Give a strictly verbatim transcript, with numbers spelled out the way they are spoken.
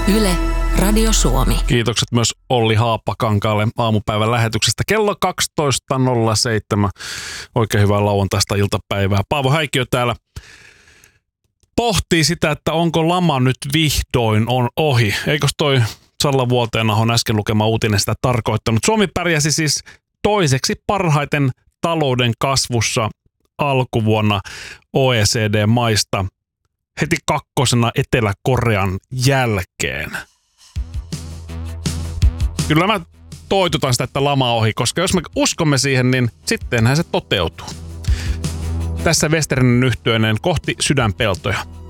Yle, Radio Suomi. Kiitokset myös Olli Haapakankaalle aamupäivän lähetyksestä. Kello kaksitoista nolla seitsemän. Oikein hyvää lauantaista iltapäivää. Paavo Häikiö täällä pohtii sitä, että onko lama nyt vihdoin on ohi. Eikös toi Salla Vuoteenahon äsken lukema uutinen sitä tarkoittanut? Suomi pärjäsi siis toiseksi parhaiten talouden kasvussa alkuvuonna O E C D-maista, heti kakkosena Etelä-Korean jälkeen. Kyllä mä toitotan sitä, että lama ohi, koska jos me uskomme siihen, niin sittenhän se toteutuu. Tässä Westerinen yhtyeinen kohti sydänpeltoja.